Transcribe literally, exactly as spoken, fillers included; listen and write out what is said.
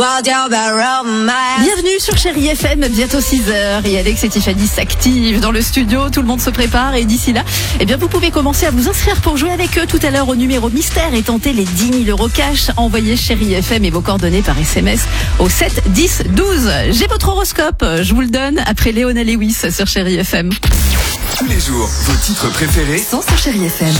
Bienvenue sur Chérie F M, bientôt six heures et Alex et Tiffany s'activent dans le studio, tout le monde se prépare et d'ici là, eh bien vous pouvez commencer à vous inscrire pour jouer avec eux tout à l'heure au numéro mystère et tenter les dix mille euros cash. Envoyez Chérie F M et vos coordonnées par S M S au sept dix douze. J'ai votre horoscope, je vous le donne après Léona Lewis sur Chérie F M. Tous les jours, vos titres préférés sont sur Chérie F M.